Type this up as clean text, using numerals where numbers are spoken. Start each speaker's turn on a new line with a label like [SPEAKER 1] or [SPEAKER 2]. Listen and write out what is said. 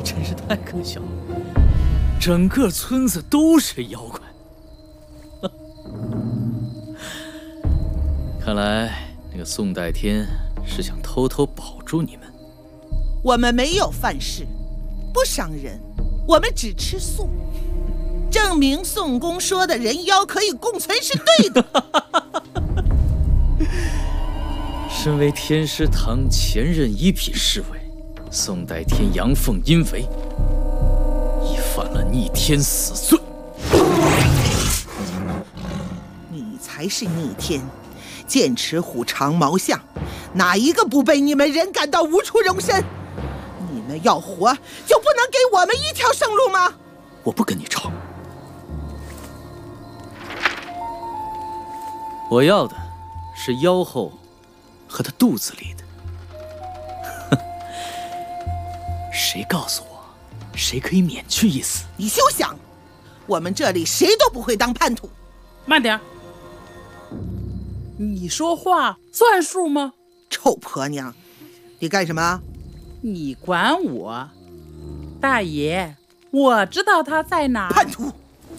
[SPEAKER 1] 真是太可笑了，整个村子都是妖怪。看来那个宋代天是想偷偷保住你们。
[SPEAKER 2] 我们没有犯事，不伤人，我们只吃素，证明宋公说的人妖可以共存是对的。
[SPEAKER 1] 身为天师堂前任一品侍卫，宋代天阳奉阴违，已犯了逆天死罪。
[SPEAKER 2] 你才是逆天，剑齿虎长毛象，哪一个不被你们人赶到无处容身？你们要活，就不能给我们一条生路吗？
[SPEAKER 1] 我不跟你吵，我要的是妖后和她肚子里的。谁告诉我，谁可以免去一死？
[SPEAKER 2] 你休想！我们这里谁都不会当叛徒。
[SPEAKER 3] 慢点，你说话算数吗？
[SPEAKER 2] 臭婆娘，你干什么？
[SPEAKER 3] 你管我？大爷，我知道他在哪儿。
[SPEAKER 2] 叛徒！